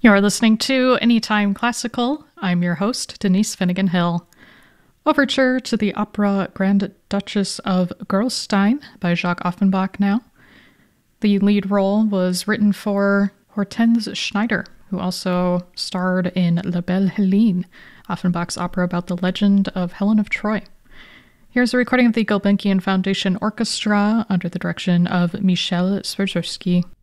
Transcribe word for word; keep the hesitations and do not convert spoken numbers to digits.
You're listening to Anytime Classical. I'm your host, Denise Finnegan Hill. Overture to the opera Grand Duchess of Gerolstein by Jacques Offenbach now. The lead role was written for Hortense Schneider, who also starred in La Belle Helene, Offenbach's opera about the legend of Helen of Troy. Here's a recording of the Gulbenkian Foundation Orchestra under the direction of Michel Swirzewski.